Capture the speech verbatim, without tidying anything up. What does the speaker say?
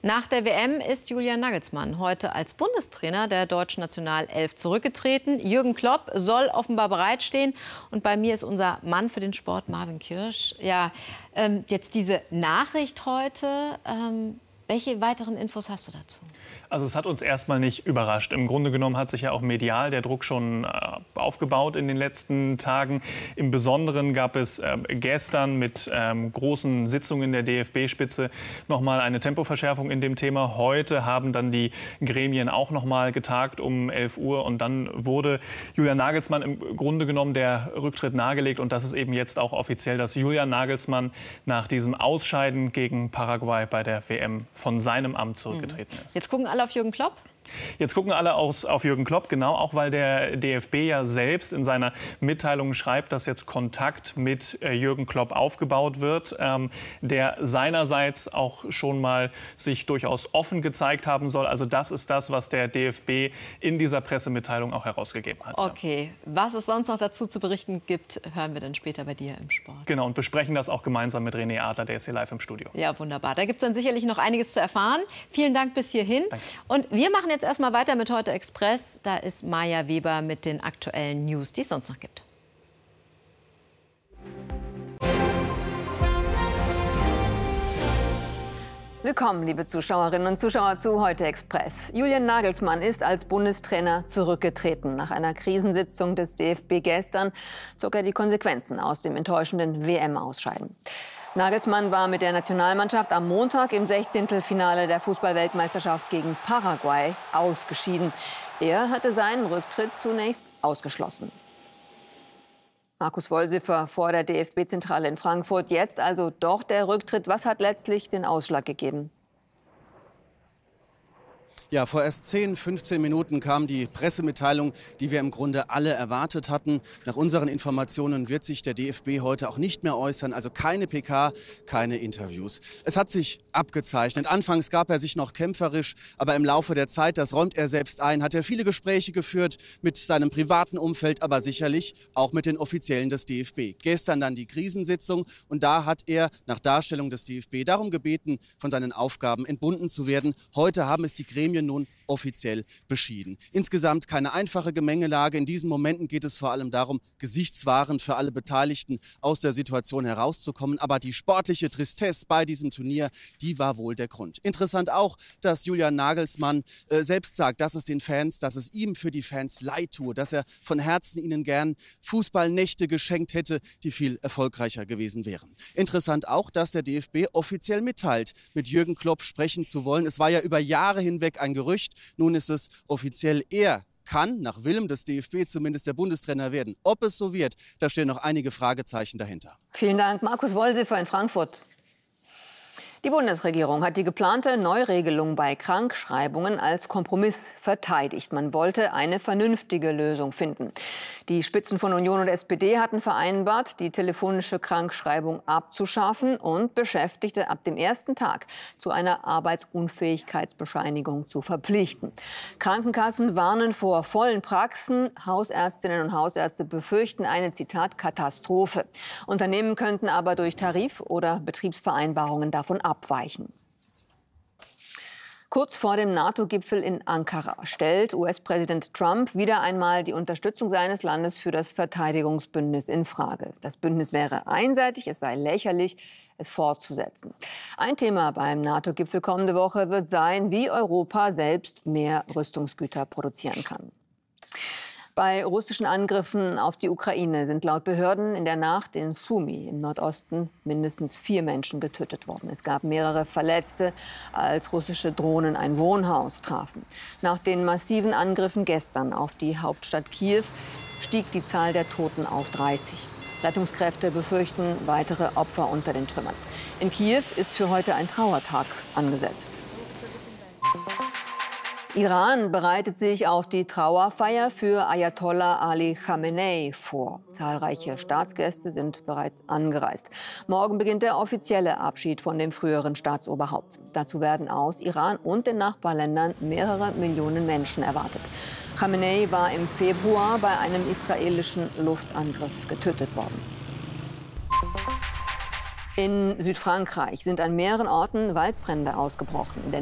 Nach der W M ist Julian Nagelsmann heute als Bundestrainer der deutschen Nationalelf zurückgetreten. Jürgen Klopp soll offenbar bereitstehen. Und bei mir ist unser Mann für den Sport, Marvin Kirsch. Ja, ähm, jetzt diese Nachricht heute. Ähm, welche weiteren Infos hast du dazu? Also es hat uns erstmal nicht überrascht. Im Grunde genommen hat sich ja auch medial der Druck schon äh, aufgebaut in den letzten Tagen. Im Besonderen gab es äh, gestern mit ähm, großen Sitzungen der D F B-Spitze noch mal eine Tempoverschärfung in dem Thema. Heute haben dann die Gremien auch noch mal getagt um elf Uhr. Und dann wurde Julian Nagelsmann im Grunde genommen der Rücktritt nahegelegt. Und das ist eben jetzt auch offiziell, dass Julian Nagelsmann nach diesem Ausscheiden gegen Paraguay bei der W M von seinem Amt zurückgetreten ist. Jetzt gucken alle auf Jürgen Klopp. Jetzt gucken alle aus, auf Jürgen Klopp, genau, auch weil der D F B ja selbst in seiner Mitteilung schreibt, dass jetzt Kontakt mit äh, Jürgen Klopp aufgebaut wird, ähm, der seinerseits auch schon mal sich durchaus offen gezeigt haben soll. Also das ist das, was der D F B in dieser Pressemitteilung auch herausgegeben hat. Okay, was es sonst noch dazu zu berichten gibt, hören wir dann später bei dir im Sport. Genau, und besprechen das auch gemeinsam mit René Adler, der ist hier live im Studio. Ja, wunderbar. Da gibt es dann sicherlich noch einiges zu erfahren. Vielen Dank bis hierhin. Danke. Und wir machen jetzt erstmal weiter mit Heute Express. Da ist Maja Weber mit den aktuellen News, die es sonst noch gibt. Willkommen, liebe Zuschauerinnen und Zuschauer, zu Heute Express. Julian Nagelsmann ist als Bundestrainer zurückgetreten. Nach einer Krisensitzung des D F B gestern zog er die Konsequenzen aus dem enttäuschenden W M-Ausscheiden. Nagelsmann war mit der Nationalmannschaft am Montag im Sechzehntelfinale der Fußball-Weltmeisterschaft gegen Paraguay ausgeschieden. Er hatte seinen Rücktritt zunächst ausgeschlossen. Markus Wolsifer vor der D F B-Zentrale in Frankfurt. Jetzt also doch der Rücktritt. Was hat letztlich den Ausschlag gegeben? Ja, vor erst zehn, fünfzehn Minuten kam die Pressemitteilung, die wir im Grunde alle erwartet hatten. Nach unseren Informationen wird sich der D F B heute auch nicht mehr äußern. Also keine P K, keine Interviews. Es hat sich abgezeichnet. Anfangs gab er sich noch kämpferisch, aber im Laufe der Zeit, das räumt er selbst ein, hat er viele Gespräche geführt mit seinem privaten Umfeld, aber sicherlich auch mit den Offiziellen des D F B. Gestern dann die Krisensitzung und da hat er nach Darstellung des D F B darum gebeten, von seinen Aufgaben entbunden zu werden. Heute haben es die Gremien nun offiziell beschieden. Insgesamt keine einfache Gemengelage. In diesen Momenten geht es vor allem darum, gesichtswahrend für alle Beteiligten aus der Situation herauszukommen. Aber die sportliche Tristesse bei diesem Turnier, die war wohl der Grund. Interessant auch, dass Julian Nagelsmann äh, selbst sagt, dass es den Fans, dass es ihm für die Fans leid tue, dass er von Herzen ihnen gern Fußballnächte geschenkt hätte, die viel erfolgreicher gewesen wären. Interessant auch, dass der D F B offiziell mitteilt, mit Jürgen Klopp sprechen zu wollen. Es war ja über Jahre hinweg ein Gerücht. Nun ist es offiziell, er kann nach Willen des D F B zumindest der Bundestrainer werden. Ob es so wird, da stehen noch einige Fragezeichen dahinter. Vielen Dank, Markus Wolsifer in Frankfurt. Die Bundesregierung hat die geplante Neuregelung bei Krankschreibungen als Kompromiss verteidigt. Man wollte eine vernünftige Lösung finden. Die Spitzen von Union und S P D hatten vereinbart, die telefonische Krankschreibung abzuschaffen und Beschäftigte ab dem ersten Tag zu einer Arbeitsunfähigkeitsbescheinigung zu verpflichten. Krankenkassen warnen vor vollen Praxen. Hausärztinnen und Hausärzte befürchten eine, Zitat, Katastrophe. Unternehmen könnten aber durch Tarif- oder Betriebsvereinbarungen davon abweichen. abweichen. Kurz vor dem NATO-Gipfel in Ankara stellt U S-Präsident Trump wieder einmal die Unterstützung seines Landes für das Verteidigungsbündnis in Frage. Das Bündnis wäre einseitig, es sei lächerlich, es fortzusetzen. Ein Thema beim NATO-Gipfel kommende Woche wird sein, wie Europa selbst mehr Rüstungsgüter produzieren kann. Bei russischen Angriffen auf die Ukraine sind laut Behörden in der Nacht in Sumy im Nordosten mindestens vier Menschen getötet worden. Es gab mehrere Verletzte, als russische Drohnen ein Wohnhaus trafen. Nach den massiven Angriffen gestern auf die Hauptstadt Kiew stieg die Zahl der Toten auf dreißig. Rettungskräfte befürchten weitere Opfer unter den Trümmern. In Kiew ist für heute ein Trauertag angesetzt. Iran bereitet sich auf die Trauerfeier für Ayatollah Ali Khamenei vor. Zahlreiche Staatsgäste sind bereits angereist. Morgen beginnt der offizielle Abschied von dem früheren Staatsoberhaupt. Dazu werden aus Iran und den Nachbarländern mehrere Millionen Menschen erwartet. Khamenei war im Februar bei einem israelischen Luftangriff getötet worden. In Südfrankreich sind an mehreren Orten Waldbrände ausgebrochen. In der